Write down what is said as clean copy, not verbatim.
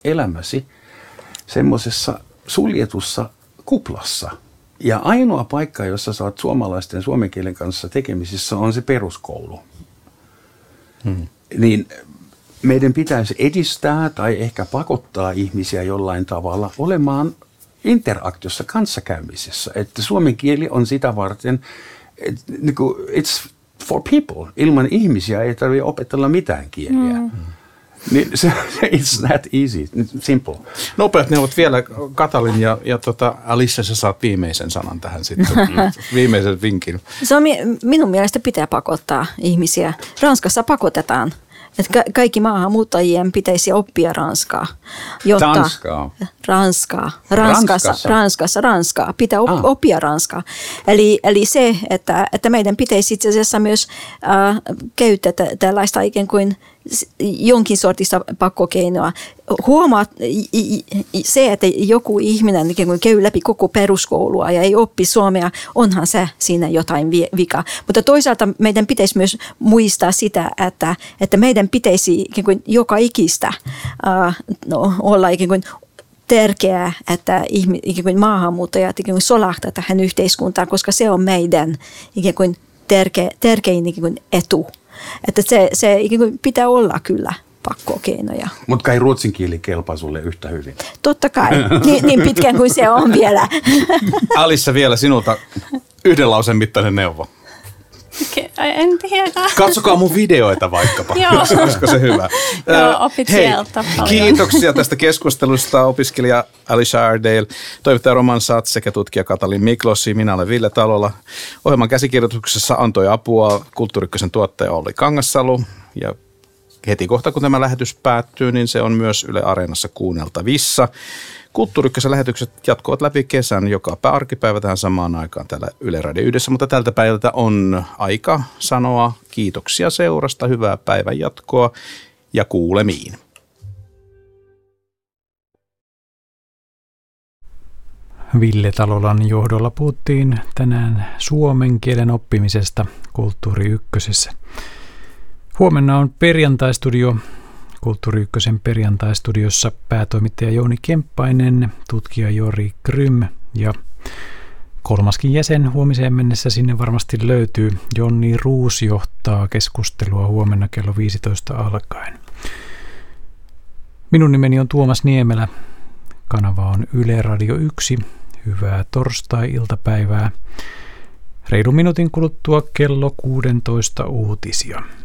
elämäsi semmoisessa suljetussa kuplassa. Ja ainoa paikka, jossa sä oot suomalaisten suomen kielen kanssa tekemisissä, on se peruskoulu. Niin meidän pitäisi edistää tai ehkä pakottaa ihmisiä jollain tavalla olemaan interaktiossa, kanssakäymisessä. Että suomen kieli on sitä varten, it's for people. Ilman ihmisiä ei tarvitse opetella mitään kieliä. Niin it's that easy, simple. Nopeat neuvot vielä, Katalin ja Alissa, sä saat viimeisen sanan tähän sitten, viimeisen vinkin. Se on, minun mielestä pitää pakottaa ihmisiä. Ranskassa pakotetaan. Että kaikki maahanmuuttajien pitäisi oppia ranskaa. Ranskaa. Pitää oppia ranskaa. Eli se, että meidän pitäisi itse asiassa myös käyttää tällaista ikään kuin jonkin sortista pakkokeinoa. Huomaa se, että joku ihminen ikään kuin käy läpi koko peruskoulua ja ei oppi suomea, onhan se siinä jotain vika. Mutta toisaalta meidän pitäisi myös muistaa sitä, että meidän pitäisi ikään kuin joka ikistä olla ikään kuin tärkeää, että ikään kuin maahanmuuttajat ikään kuin solahtaa tähän yhteiskuntaan, koska se on meidän ikään kuin tärkein ikään kuin etu. Että se ikään kuin pitää olla kyllä pakkokeinoja. Mutta kai ruotsin kieli kelpaa sulle yhtä hyvin. Totta kai, niin pitkään kuin se on vielä. Alissa, vielä sinulta yhden lauseen mittainen neuvo. En tiedä. Katsokaa mun videoita vaikkapa, olisiko se hyvä. Opit sieltä paljon. Kiitoksia tästä keskustelusta, opiskelija Alicia Ardale, toimittaja Roman Sats sekä tutkija Katalin Miklossi. Minä olen Ville Talola. Ohjelman käsikirjoituksessa antoi apua Kulttuuri Ykkösen tuottaja Olli Kangassalu. Ja heti kohta, kun tämä lähetys päättyy, niin se on myös Yle Areenassa kuunneltavissa. Kulttuuri Ykkösen lähetykset jatkuvat läpi kesän joka arkipäivä tähän samaan aikaan täällä Yle Radio Yhdessä, mutta tältä päivältä on aika sanoa kiitoksia seurasta, hyvää päivän jatkoa ja kuulemiin. Ville Talolan johdolla puhuttiin tänään suomen kielen oppimisesta Kulttuuri Ykkösessä. Huomenna on perjantaistudio. Kulttuuri Ykkösen perjantaistudiossa päätoimittaja Jouni Kemppainen, tutkija Jori Krym ja kolmaskin jäsen huomiseen mennessä sinne varmasti löytyy. Jonni Ruus johtaa keskustelua huomenna kello 15 alkaen. Minun nimeni on Tuomas Niemelä. Kanava on Yle Radio 1. Hyvää torstai-iltapäivää. Reilun minuutin kuluttua kello 16 uutisia.